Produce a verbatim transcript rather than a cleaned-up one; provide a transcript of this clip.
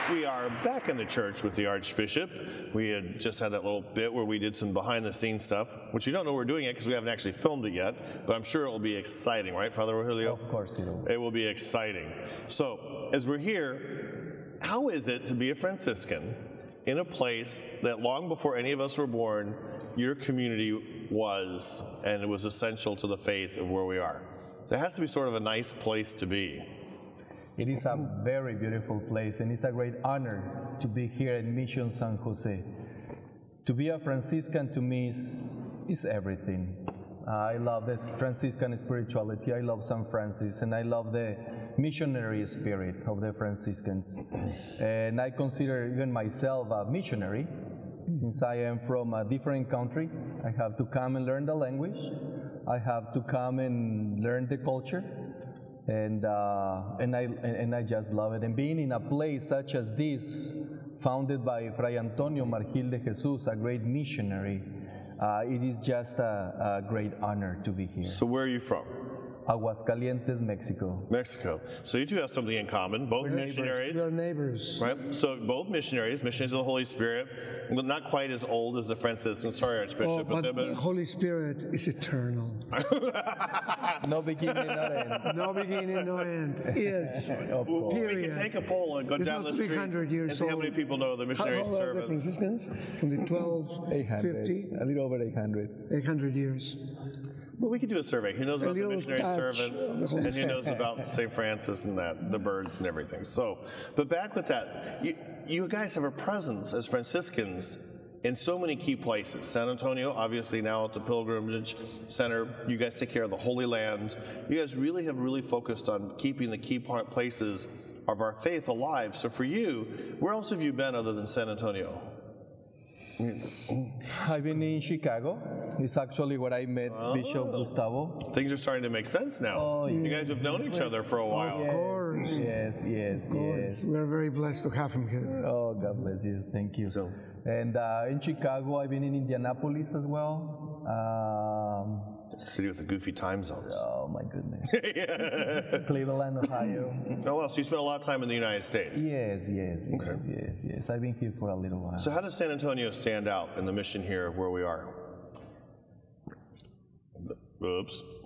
We are back in the church with the Archbishop. We had just had that little bit where we did some behind-the-scenes stuff, which you don't know we're doing it because we haven't actually filmed it yet, but I'm sure it will be exciting, right, Father Rogelio? Of course it will. It will be exciting. So, as we're here, how is it to be a Franciscan in a place that long before any of us were born, your community was, and it was essential to the faith of where we are? That has to be sort of a nice place to be. It is a very beautiful place, and it's a great honor to be here at Mission San Jose. To be a Franciscan to me is, is everything. Uh, I love this Franciscan spirituality, I love San Francis, and I love the missionary spirit of the Franciscans. And I consider even myself a missionary. Since I am from a different country, I have to come and learn the language. I have to come and learn the culture. And, uh, and, I, and I just love it. And being in a place such as this, founded by Fray Antonio Margil de Jesus, a great missionary, uh, it is just a, a great honor to be here. So where are you from? Aguascalientes, Mexico. Mexico. So you two have something in common, both We're missionaries. We're neighbors. Right? So both missionaries, missionaries of the Holy Spirit, not quite as old as the Franciscans, sorry, Archbishop. Oh, but but, the Holy Spirit is eternal. No beginning, no end. No beginning, no end. Yes. Of well, course. we Period. can take a poll and go It's down not the street three hundred and years see how many old. people know the How missionary old are the servants. Franciscans? From the twelve eight hundred, fifty, a little over eight hundred. eight hundred years. Well, we could do a survey. Who knows A about the little missionary touch servants, of the Holy and who knows about Saint Francis and that, the birds and everything. So, but back with that, you, you guys have a presence as Franciscans in so many key places. San Antonio, obviously now at the Pilgrimage Center, you guys take care of the Holy Land. You guys really have really focused on keeping the key part places of our faith alive. So for you, where else have you been other than San Antonio? I've been in Chicago. It's actually where I met Oh. Bishop Gustavo. Things are starting to make sense now. Oh, You guys have known each other for a while. Of course. Yes, yes, yes. We're very blessed to have him here. Oh, God bless you. Thank you. So- And uh, in Chicago, I've been in Indianapolis as well. Um, City with the goofy time zones. oh, my goodness. Cleveland, Ohio. Oh, well, so you spent a lot of time in the United States. Yes, yes, yes, Okay. yes, yes. I've been here for a little while. So how does San Antonio stand out in the mission here where we are? Oops.